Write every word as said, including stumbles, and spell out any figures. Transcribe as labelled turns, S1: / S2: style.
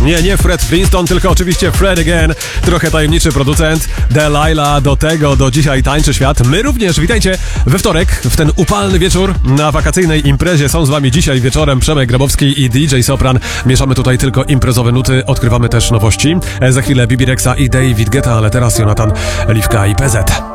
S1: Nie, nie Fred Flintstone, tylko oczywiście Fred Again. Trochę tajemniczy producent. Delilah do tego, do dzisiaj tańczy świat. My również, witajcie we wtorek, w ten upalny wieczór na wakacyjnej imprezie. Są z wami dzisiaj wieczorem Przemek Grabowski i D J Sopran. Mieszamy tutaj tylko imprezowe nuty, odkrywamy też nowości. Za chwilę Bibi Rexa i David Guetta, ale teraz Jonathan Liwka i P Z.